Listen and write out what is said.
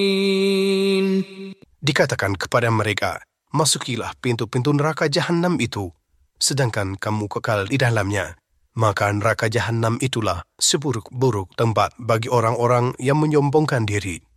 Dikatakan kepada mereka, masukilah pintu-pintu neraka Jahannam itu, sedangkan kamu kekal di dalamnya. Maka neraka Jahannam itulah seburuk-buruk tempat bagi orang-orang yang menyombongkan diri.